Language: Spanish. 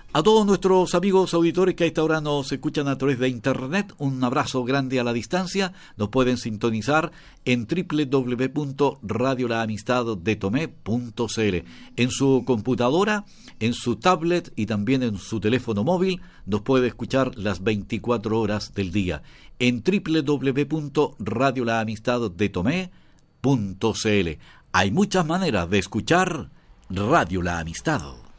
A todos nuestros amigos auditores que a esta hora nos escuchan a través de internet, un abrazo grande a la distancia. Nos pueden sintonizar en www.radiolaamistaddetomé.cl. En su computadora, en su tablet y también en su teléfono móvil nos puede escuchar las 24 horas del día en www.radiolaamistaddetomé.cl. Hay muchas maneras de escuchar Radio La Amistad.